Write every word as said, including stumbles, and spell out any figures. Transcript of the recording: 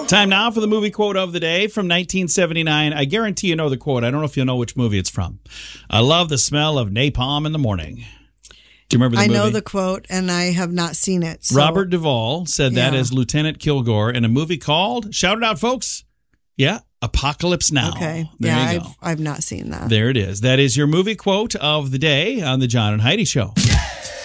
Time now for the movie quote of the day from nineteen seventy-nine. I guarantee you know the quote. I don't know if you'll know which movie it's from. I love the smell of napalm in the morning. Do you remember the I movie? know the quote, and I have not seen it. So. Robert Duvall said that Yeah. as Lieutenant Kilgore in a movie called, shout it out, folks. Yeah, Apocalypse Now. Okay. There yeah, you I've, go. I've not seen that. There it is. That is your movie quote of the day on the John and Heidi Show.